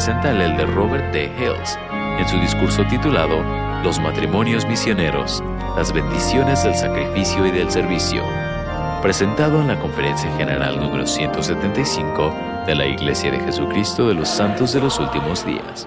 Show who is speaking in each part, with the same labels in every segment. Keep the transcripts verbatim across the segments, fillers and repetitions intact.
Speaker 1: presenta el elder Robert T. Hales en su discurso titulado Los matrimonios misioneros, las bendiciones del sacrificio y del servicio, presentado en la Conferencia General número ciento setenta y cinco de la Iglesia de Jesucristo de los Santos de los Últimos Días.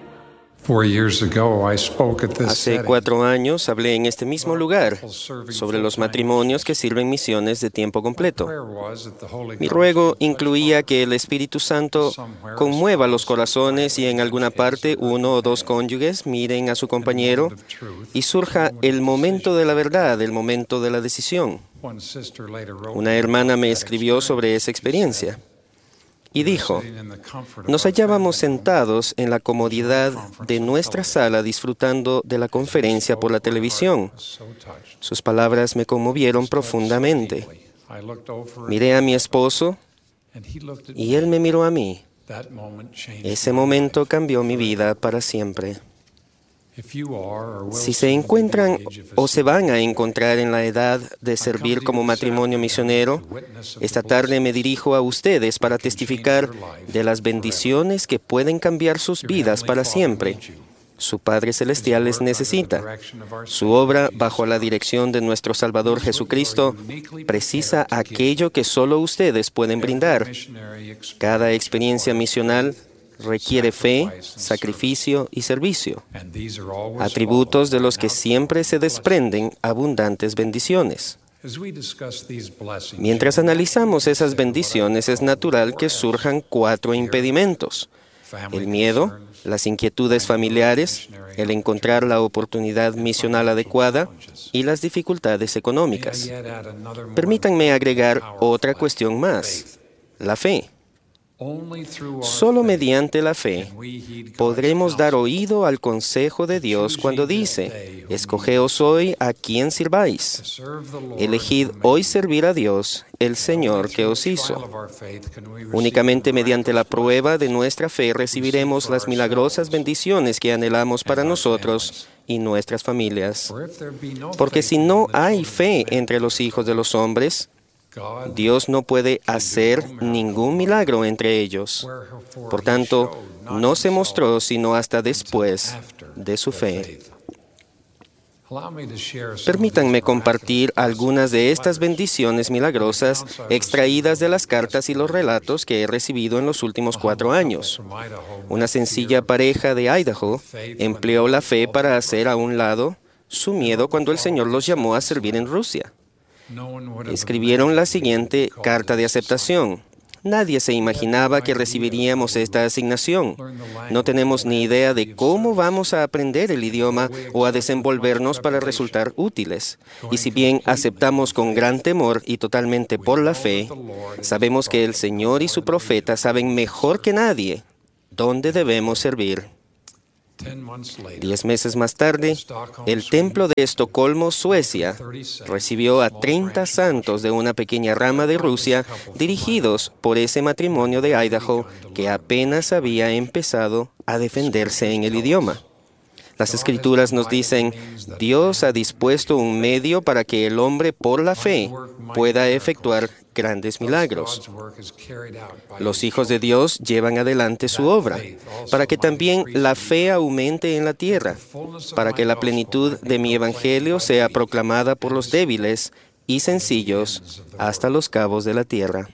Speaker 2: Hace cuatro años hablé en este mismo lugar sobre los matrimonios que sirven misiones de tiempo completo. Mi ruego incluía que el Espíritu Santo conmueva los corazones y en alguna parte uno o dos cónyuges miren a su compañero y surja el momento de la verdad, el momento de la decisión. Una hermana me escribió sobre esa experiencia y dijo: nos hallábamos sentados en la comodidad de nuestra sala disfrutando de la conferencia por la televisión. Sus palabras me conmovieron profundamente. Miré a mi esposo y él me miró a mí. Ese momento cambió mi vida para siempre. Si se encuentran o se van a encontrar en la edad de servir como matrimonio misionero, esta tarde me dirijo a ustedes para testificar de las bendiciones que pueden cambiar sus vidas para siempre. Su Padre Celestial les necesita. Su obra, bajo la dirección de nuestro Salvador Jesucristo, precisa aquello que solo ustedes pueden brindar. Cada experiencia misional requiere fe, sacrificio y servicio, atributos de los que siempre se desprenden abundantes bendiciones. Mientras analizamos esas bendiciones, es natural que surjan cuatro impedimentos: el miedo, las inquietudes familiares, el encontrar la oportunidad misional adecuada y las dificultades económicas. Permítanme agregar otra cuestión más: la fe. Solo mediante la fe podremos dar oído al consejo de Dios cuando dice: escogeos hoy a quién sirváis. Elegid hoy servir a Dios, el Señor que os hizo. Únicamente mediante la prueba de nuestra fe recibiremos las milagrosas bendiciones que anhelamos para nosotros y nuestras familias. Porque si no hay fe entre los hijos de los hombres, Dios no puede hacer ningún milagro entre ellos. Por tanto, no se mostró sino hasta después de su fe. Permítanme compartir algunas de estas bendiciones milagrosas extraídas de las cartas y los relatos que he recibido en los últimos cuatro años. Una sencilla pareja de Idaho empleó la fe para hacer a un lado su miedo cuando el Señor los llamó a servir en Rusia. Escribieron la siguiente carta de aceptación: nadie se imaginaba que recibiríamos esta asignación. No tenemos ni idea de cómo vamos a aprender el idioma o a desenvolvernos para resultar útiles. Y si bien aceptamos con gran temor y totalmente por la fe, sabemos que el Señor y su profeta saben mejor que nadie dónde debemos servir. Diez meses más tarde, el templo de Estocolmo, Suecia, recibió a treinta santos de una pequeña rama de Rusia dirigidos por ese matrimonio de Idaho que apenas había empezado a defenderse en el idioma. Las Escrituras nos dicen: Dios ha dispuesto un medio para que el hombre por la fe pueda efectuar grandes milagros. Los hijos de Dios llevan adelante su obra, para que también la fe aumente en la tierra, para que la plenitud de mi evangelio sea proclamada por los débiles y sencillos hasta los cabos de la tierra.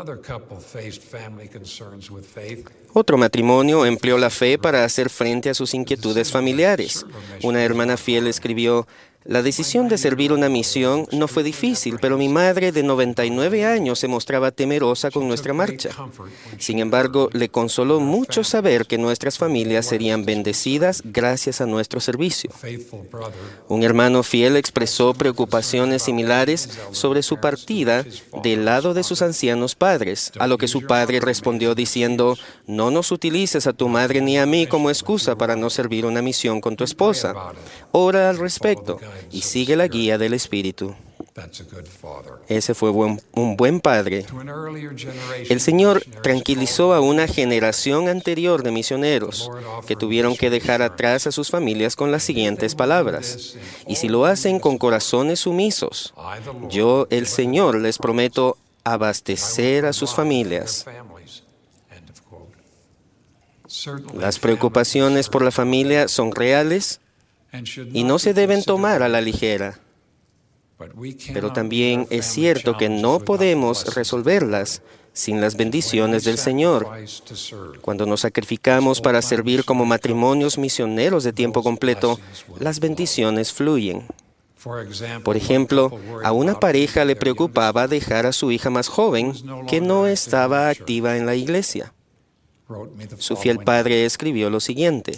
Speaker 2: Otro matrimonio empleó la fe para hacer frente a sus inquietudes familiares. Una hermana fiel escribió: la decisión de servir una misión no fue difícil, pero mi madre de noventa y nueve años se mostraba temerosa con nuestra marcha. Sin embargo, le consoló mucho saber que nuestras familias serían bendecidas gracias a nuestro servicio. Un hermano fiel expresó preocupaciones similares sobre su partida del lado de sus ancianos padres, a lo que su padre respondió diciendo: no nos utilices a tu madre ni a mí como excusa para no servir una misión con tu esposa. Ora al respecto y sigue la guía del Espíritu. Ese fue buen, un buen padre. El Señor tranquilizó a una generación anterior de misioneros que tuvieron que dejar atrás a sus familias con las siguientes palabras: y si lo hacen con corazones sumisos, yo, el Señor, les prometo abastecer a sus familias. Las preocupaciones por la familia son reales y no se deben tomar a la ligera. Pero también es cierto que no podemos resolverlas sin las bendiciones del Señor. Cuando nos sacrificamos para servir como matrimonios misioneros de tiempo completo, las bendiciones fluyen. Por ejemplo, a una pareja le preocupaba dejar a su hija más joven, que no estaba activa en la iglesia. Su fiel padre escribió lo siguiente: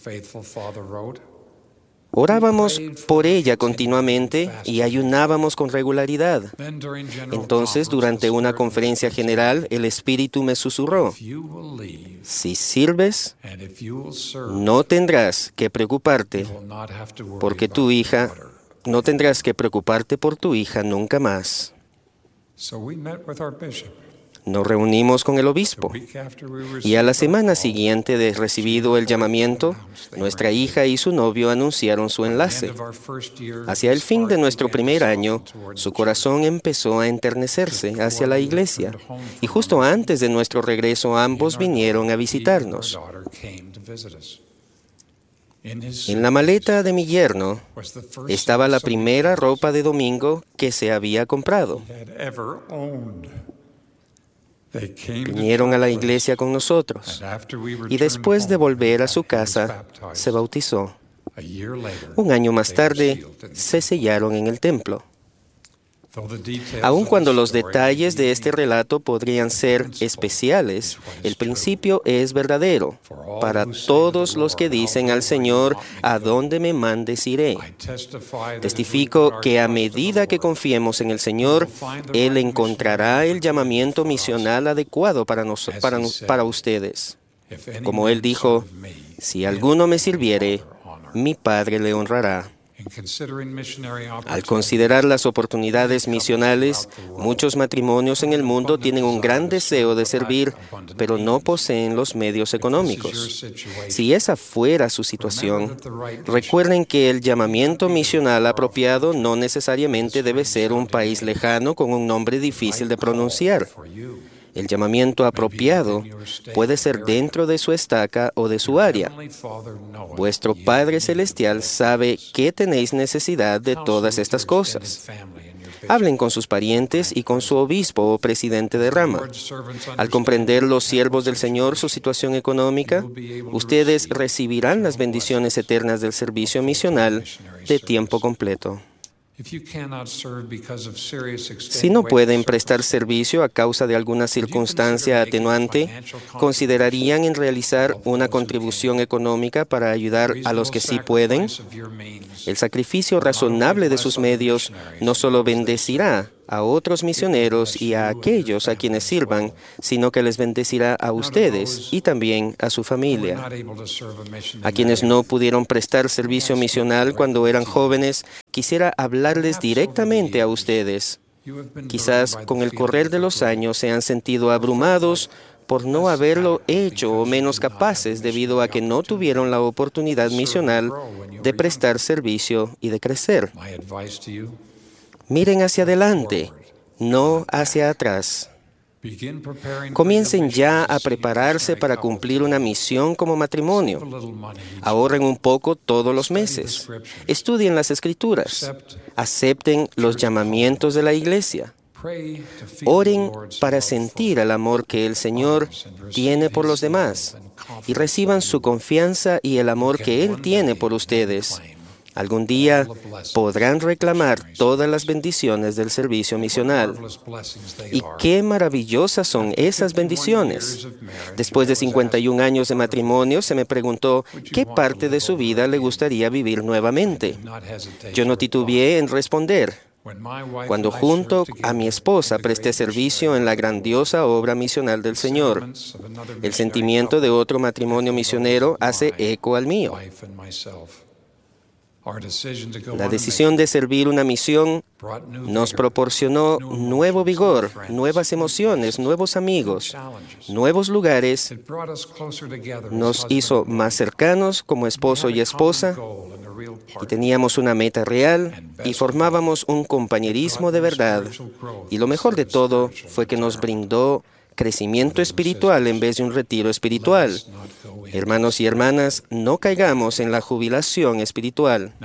Speaker 2: orábamos por ella continuamente y ayunábamos con regularidad. Entonces, durante una conferencia general, el Espíritu me susurró: si sirves, no tendrás que preocuparte porque tu hija, no tendrás que preocuparte por tu hija nunca más. Nos reunimos con el obispo y a la semana siguiente de recibido el llamamiento, nuestra hija y su novio anunciaron su enlace. Hacia el fin de nuestro primer año, su corazón empezó a enternecerse hacia la iglesia y justo antes de nuestro regreso ambos vinieron a visitarnos. En la maleta de mi yerno estaba la primera ropa de domingo que se había comprado. Vinieron a la iglesia con nosotros y después de volver a su casa, se bautizó. Un año más tarde, se sellaron en el templo. Aun cuando los detalles de este relato podrían ser especiales, el principio es verdadero. Para todos los que dicen al Señor: ¿a dónde me mandes iré? Testifico que a medida que confiemos en el Señor, Él encontrará el llamamiento misional adecuado para, nos, para, para ustedes. Como Él dijo: si alguno me sirviere, mi Padre le honrará. Al considerar las oportunidades misionales, muchos matrimonios en el mundo tienen un gran deseo de servir, pero no poseen los medios económicos. Si esa fuera su situación, recuerden que el llamamiento misional apropiado no necesariamente debe ser un país lejano con un nombre difícil de pronunciar. El llamamiento apropiado puede ser dentro de su estaca o de su área. Vuestro Padre Celestial sabe que tenéis necesidad de todas estas cosas. Hablen con sus parientes y con su obispo o presidente de rama. Al comprender los siervos del Señor su situación económica, ustedes recibirán las bendiciones eternas del servicio misional de tiempo completo. Si no pueden prestar servicio a causa de alguna circunstancia atenuante, ¿considerarían en realizar una contribución económica para ayudar a los que sí pueden? El sacrificio razonable de sus medios no solo bendecirá a otros misioneros y a aquellos a quienes sirvan, sino que les bendecirá a ustedes y también a su familia. A quienes no pudieron prestar servicio misional cuando eran jóvenes, quisiera hablarles directamente a ustedes. Quizás con el correr de los años se han sentido abrumados por no haberlo hecho o menos capaces debido a que no tuvieron la oportunidad misional de prestar servicio y de crecer. Miren hacia adelante, no hacia atrás. Comiencen ya a prepararse para cumplir una misión como matrimonio. Ahorren un poco todos los meses. Estudien las Escrituras. Acepten los llamamientos de la iglesia. Oren para sentir el amor que el Señor tiene por los demás y reciban su confianza y el amor que Él tiene por ustedes. Algún día podrán reclamar todas las bendiciones del servicio misional. Y qué maravillosas son esas bendiciones. Después de cincuenta y un años de matrimonio, se me preguntó qué parte de su vida le gustaría vivir nuevamente. Yo no titubeé en responder. Cuando junto a mi esposa presté servicio en la grandiosa obra misional del Señor, el sentimiento de otro matrimonio misionero hace eco al mío. La decisión de servir una misión nos proporcionó nuevo vigor, nuevas emociones, nuevos amigos, nuevos lugares, nos hizo más cercanos como esposo y esposa, y teníamos una meta real y formábamos un compañerismo de verdad. Y lo mejor de todo fue que nos brindó crecimiento espiritual en vez de un retiro espiritual. Hermanos y hermanas, no caigamos en la jubilación espiritual.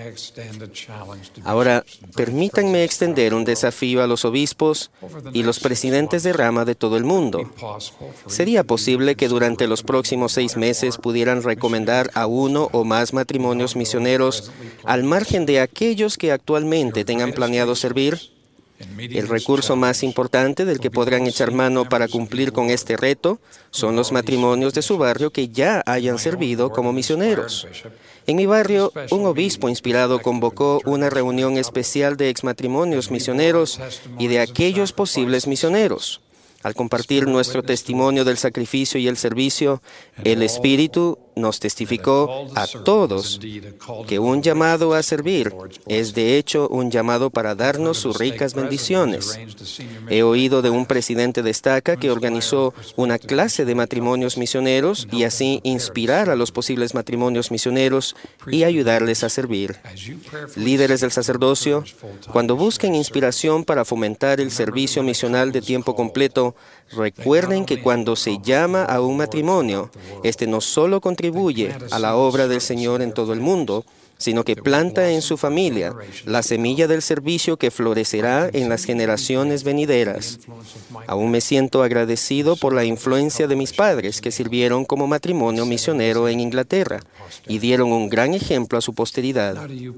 Speaker 2: Ahora, permítanme extender un desafío a los obispos y los presidentes de rama de todo el mundo. ¿Sería posible que durante los próximos seis meses pudieran recomendar a uno o más matrimonios misioneros al margen de aquellos que actualmente tengan planeado servir? El recurso más importante del que podrán echar mano para cumplir con este reto son los matrimonios de su barrio que ya hayan servido como misioneros. En mi barrio, un obispo inspirado convocó una reunión especial de exmatrimonios misioneros y de aquellos posibles misioneros. Al compartir nuestro testimonio del sacrificio y el servicio, el Espíritu nos testificó a todos que un llamado a servir es de hecho un llamado para darnos sus ricas bendiciones. He oído de un presidente de estaca que organizó una clase de matrimonios misioneros y así inspirar a los posibles matrimonios misioneros y ayudarles a servir. Líderes del sacerdocio, cuando busquen inspiración para fomentar el servicio misional de tiempo completo, recuerden que cuando se llama a un matrimonio, este no solo contribuye a la obra del Señor en todo el mundo, sino que planta en su familia la semilla del servicio que florecerá en las generaciones venideras. Aún me siento agradecido por la influencia de mis padres que sirvieron como matrimonio misionero en Inglaterra y dieron un gran ejemplo a su posteridad.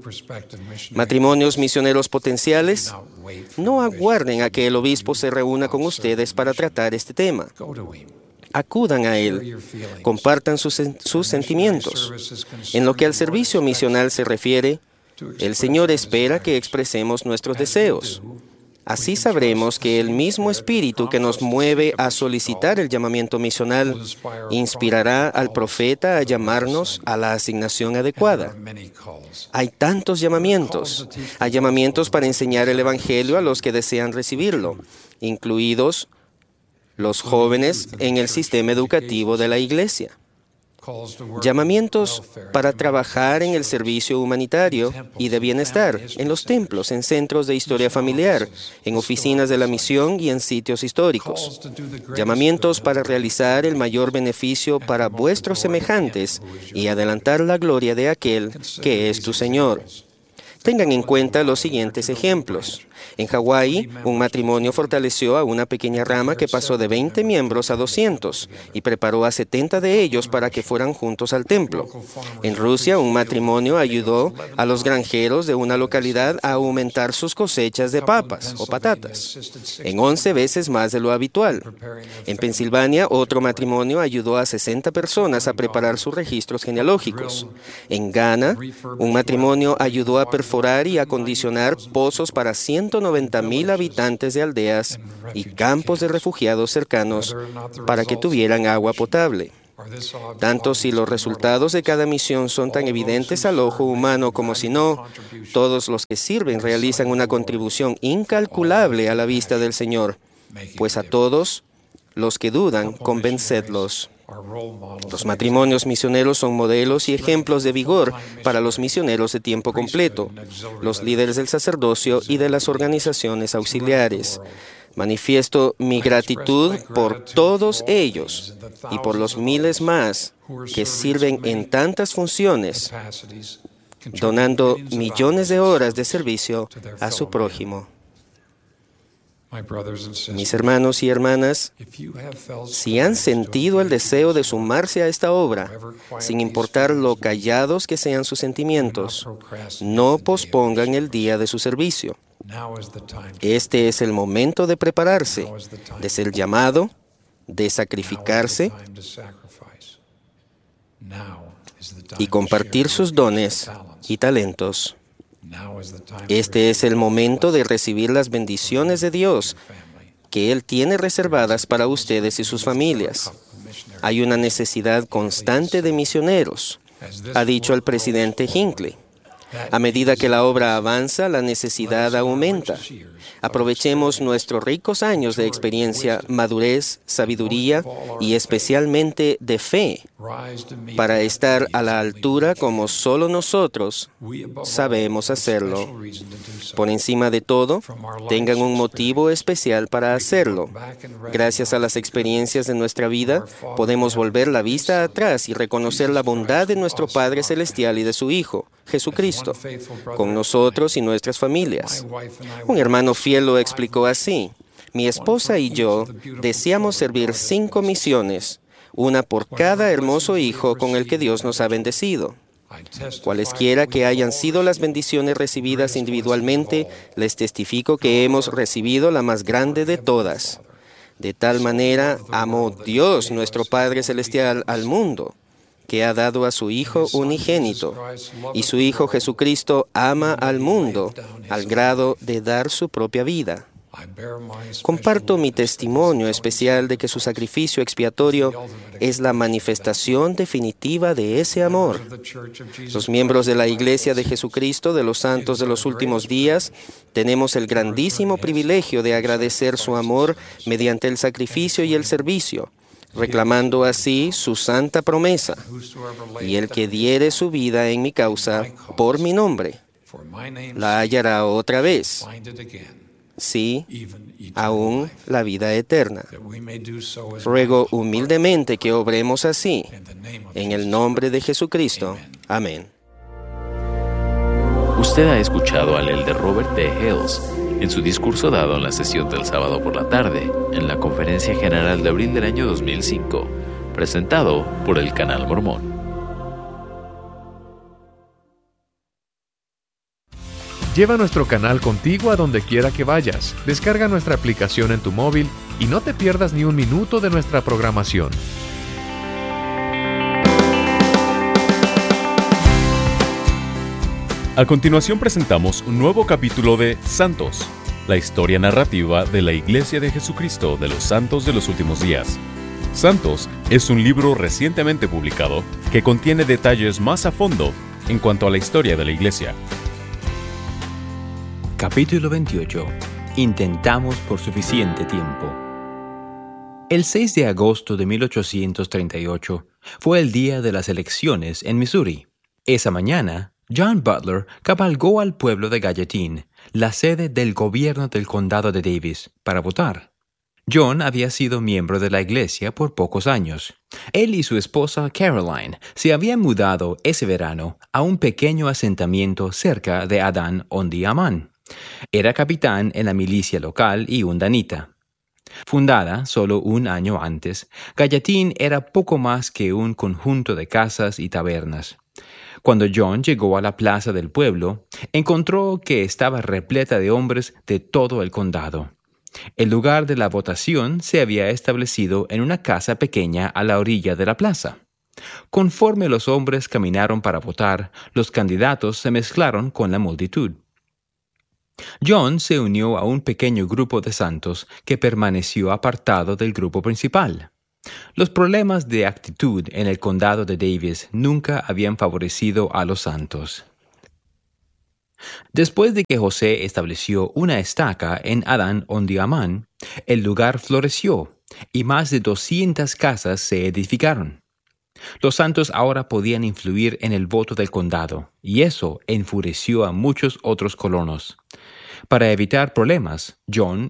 Speaker 2: Matrimonios misioneros potenciales, no aguarden a que el obispo se reúna con ustedes para tratar este tema. Acudan a él, compartan sus, sus sentimientos. En lo que al servicio misional se refiere, el Señor espera que expresemos nuestros deseos. Así sabremos que el mismo espíritu que nos mueve a solicitar el llamamiento misional inspirará al profeta a llamarnos a la asignación adecuada. Hay tantos llamamientos. Hay llamamientos para enseñar el Evangelio a los que desean recibirlo, incluidos los jóvenes en el sistema educativo de la Iglesia. Llamamientos para trabajar en el servicio humanitario y de bienestar, en los templos, en centros de historia familiar, en oficinas de la misión y en sitios históricos. Llamamientos para realizar el mayor beneficio para vuestros semejantes y adelantar la gloria de aquel que es tu Señor. Tengan en cuenta los siguientes ejemplos. En Hawái, un matrimonio fortaleció a una pequeña rama que pasó de veinte miembros a doscientos y preparó a setenta de ellos para que fueran juntos al templo. En Rusia, un matrimonio ayudó a los granjeros de una localidad a aumentar sus cosechas de papas o patatas, en once veces más de lo habitual. En Pensilvania, otro matrimonio ayudó a sesenta personas a preparar sus registros genealógicos. En Ghana, un matrimonio ayudó a perforar y acondicionar pozos para ciento noventa mil habitantes de aldeas y campos de refugiados cercanos para que tuvieran agua potable. Tanto si los resultados de cada misión son tan evidentes al ojo humano como si no, todos los que sirven realizan una contribución incalculable a la vista del Señor, pues a todos los que dudan, convencedlos. Los matrimonios misioneros son modelos y ejemplos de vigor para los misioneros de tiempo completo, los líderes del sacerdocio y de las organizaciones auxiliares. Manifiesto mi gratitud por todos ellos y por los miles más que sirven en tantas funciones, donando millones de horas de servicio a su prójimo. Mis hermanos y hermanas, si han sentido el deseo de sumarse a esta obra, sin importar lo callados que sean sus sentimientos, no pospongan el día de su servicio. Este es el momento de prepararse, de ser llamado, de sacrificarse y compartir sus dones y talentos. Este es el momento de recibir las bendiciones de Dios que Él tiene reservadas para ustedes y sus familias. Hay una necesidad constante de misioneros, ha dicho el presidente Hinckley. A medida que la obra avanza, la necesidad aumenta. Aprovechemos nuestros ricos años de experiencia, madurez, sabiduría y especialmente de fe para estar a la altura como solo nosotros sabemos hacerlo. Por encima de todo, tengan un motivo especial para hacerlo. Gracias a las experiencias de nuestra vida, podemos volver la vista atrás y reconocer la bondad de nuestro Padre Celestial y de su Hijo, Jesucristo, con nosotros y nuestras familias. Un hermano fiel lo explicó así: mi esposa y yo deseamos servir cinco misiones, una por cada hermoso hijo con el que Dios nos ha bendecido. Cualesquiera que hayan sido las bendiciones recibidas individualmente, les testifico que hemos recibido la más grande de todas. De tal manera amó Dios, nuestro Padre Celestial, al mundo, que ha dado a su Hijo unigénito, y su Hijo Jesucristo ama al mundo al grado de dar su propia vida. Comparto mi testimonio especial de que su sacrificio expiatorio es la manifestación definitiva de ese amor. Los miembros de la Iglesia de Jesucristo de los Santos de los Últimos Días tenemos el grandísimo privilegio de agradecer su amor mediante el sacrificio y el servicio, reclamando así su santa promesa: y el que diere su vida en mi causa por mi nombre, la hallará otra vez. Sí, aún la vida eterna. Ruego humildemente que obremos así, en el nombre de Jesucristo. Amén.
Speaker 1: Usted ha escuchado al elder Robert T. Hales en su discurso dado en la sesión del sábado por la tarde, en la Conferencia General de abril del año dos mil cinco, presentado por el Canal Mormón.
Speaker 3: Lleva nuestro canal contigo a donde quiera que vayas. Descarga nuestra aplicación en tu móvil y no te pierdas ni un minuto de nuestra programación.
Speaker 4: A continuación presentamos un nuevo capítulo de Santos, la historia narrativa de la Iglesia de Jesucristo de los Santos de los Últimos Días. Santos es un libro recientemente publicado que contiene detalles más a fondo en cuanto a la historia de la Iglesia.
Speaker 5: Capítulo veintiocho. Intentamos por suficiente tiempo. El seis de agosto de mil ochocientos treinta y ocho fue el día de las elecciones en Missouri. Esa mañana, John Butler cabalgó al pueblo de Gallatin, la sede del gobierno del condado de Davis, para votar. John había sido miembro de la iglesia por pocos años. Él y su esposa Caroline se habían mudado ese verano a un pequeño asentamiento cerca de Adán-Ondi-Amán. Era capitán en la milicia local y un danita. Fundada solo un año antes, Gallatin era poco más que un conjunto de casas y tabernas. Cuando John llegó a la plaza del pueblo, encontró que estaba repleta de hombres de todo el condado. El lugar de la votación se había establecido en una casa pequeña a la orilla de la plaza. Conforme los hombres caminaron para votar, los candidatos se mezclaron con la multitud. John se unió a un pequeño grupo de santos que permaneció apartado del grupo principal. Los problemas de actitud en el condado de Davis nunca habían favorecido a los santos. Después de que José estableció una estaca en Adán-Ondi-Amán, el lugar floreció y más de doscientas casas se edificaron. Los santos ahora podían influir en el voto del condado, y eso enfureció a muchos otros colonos. Para evitar problemas, John